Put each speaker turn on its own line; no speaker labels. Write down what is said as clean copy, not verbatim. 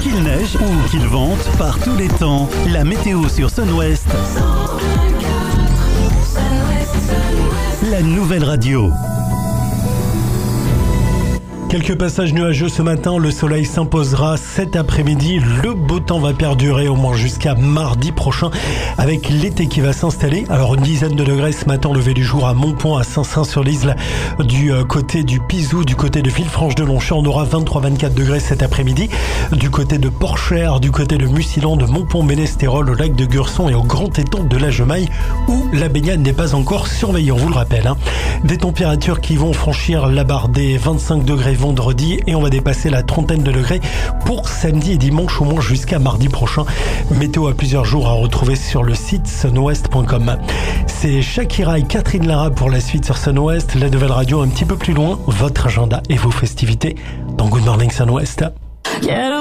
Qu'il neige ou qu'il vente, par tous les temps, la météo sur Sun-Ouest. La nouvelle radio.
Quelques passages nuageux ce matin, le soleil s'imposera cet après-midi. Le beau temps va perdurer au moins jusqu'à mardi prochain avec l'été qui va s'installer. Alors une dizaine de degrés ce matin, lever du jour à Montpont, à Saint-Sain-sur-l'Isle, du côté du Pizou, du côté de Villefranche-de-Longchamp. On aura 23-24 degrés cet après-midi. Du côté de Porchère, du côté de Mucilan, de Montpont-Ménestérol, au lac de Gurson et au grand étang de la Gemaille où la baignade n'est pas encore surveillée, on vous le rappelle. Des températures qui vont franchir la barre des 25 degrés vendredi et on va dépasser la trentaine de degrés pour samedi et dimanche au moins jusqu'à mardi prochain. Météo à plusieurs jours à retrouver sur le site sunwest.com. C'est Shakira et Catherine Lara pour la suite sur Sun-Ouest, la nouvelle radio un petit peu plus loin, votre agenda et vos festivités dans Good Morning Sun-Ouest.